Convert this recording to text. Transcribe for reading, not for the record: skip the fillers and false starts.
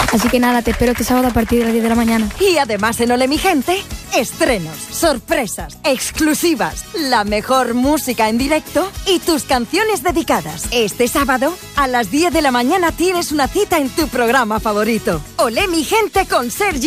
Así que nada, te espero este sábado a partir de las 10 de la mañana. Y además en Ole mi Gente, estrenos, sorpresas, exclusivas, la mejor música en directo y tus canciones dedicadas. Este sábado, a las 10 de la mañana tienes una cita en tu programa favorito. Ole mi Gente con Sergi